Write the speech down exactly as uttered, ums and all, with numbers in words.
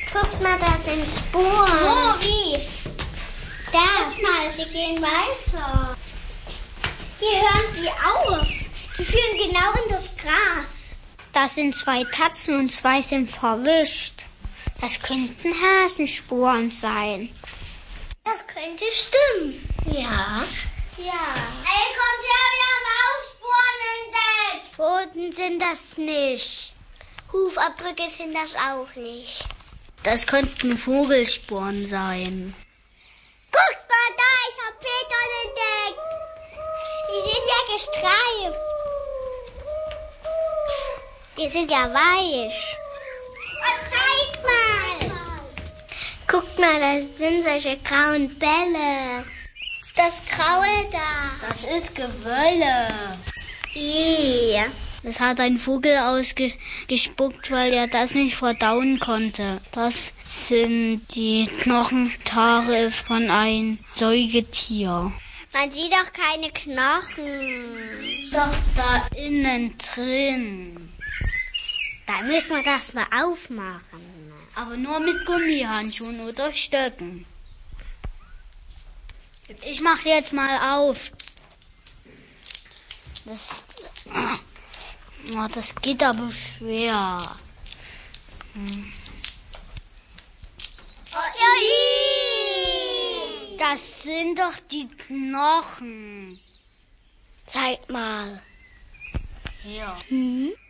Guck mal, das sind Spuren. Wo, wie? Da. Guck mal, sie gehen weiter. Hier hören sie auf. Sie führen genau in das Gras. Das sind zwei Tatzen und zwei sind verwischt. Das könnten Hasenspuren sein. Das könnte stimmen. Ja. Ja. Hey, kommt her, wir haben auch Spuren entdeckt. Pfoten sind das nicht. Hufabdrücke sind das auch nicht. Das könnten Vogelspuren sein. Guckt mal da, ich habe Peter entdeckt. Die sind ja gestreift. Die sind ja weich. Zeig mal. Guck mal, das sind solche grauen Bälle. Das Graue da. Das ist Gewölle. Ja. Das hat ein Vogel ausgespuckt, weil er das nicht verdauen konnte. Das sind die Knochentare von einem Säugetier. Man sieht doch keine Knochen. Doch da innen drin. Da müssen wir das mal aufmachen. Aber nur mit Gummihandschuhen oder Stöcken. Ich mach jetzt mal auf. Das, oh, das geht aber schwer. Hm. Das sind doch die Knochen. Zeig mal. Hier. Hm?